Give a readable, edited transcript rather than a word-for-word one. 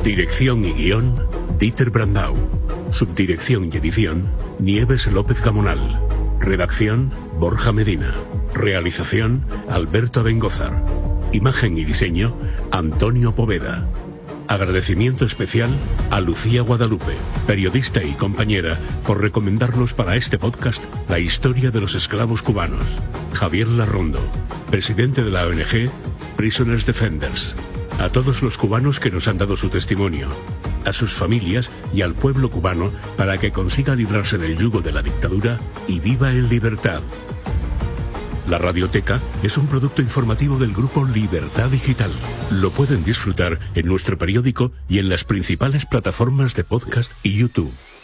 Dirección y guión, Dieter Brandau. Subdirección y edición, Nieves López Gamonal. Redacción, Borja Medina. Realización, Alberto Abengózar. Imagen y diseño, Antonio Poveda. Agradecimiento especial a Lucía Guadalupe, periodista y compañera, por recomendarnos para este podcast la historia de los esclavos cubanos. Javier Larrondo, presidente de la ONG Prisoners Defenders. A todos los cubanos que nos han dado su testimonio, a sus familias y al pueblo cubano para que consiga librarse del yugo de la dictadura y viva en libertad. La Radioteca es un producto informativo del grupo Libertad Digital. Lo pueden disfrutar en nuestro periódico y en las principales plataformas de podcast y YouTube.